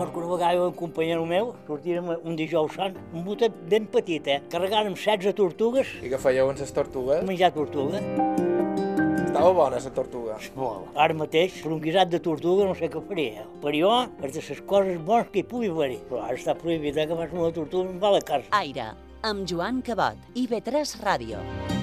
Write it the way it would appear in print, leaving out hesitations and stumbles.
Recordo que una vegada un companyero meu sortíem un dijous sant, un botet ben petit, carregant amb 16 tortugues. I què fèieu amb les tortugues? Menjar tortuga. Estava bona la tortuga. Molt. Ara mateix, per un guisat de tortuga no sé què faria. Per jo, és de les coses bones que hi pugui haver-hi. Però ara està prohibit que fas una tortuga amb la casa. Aire, amb Joan Cabot, IB3 Ràdio.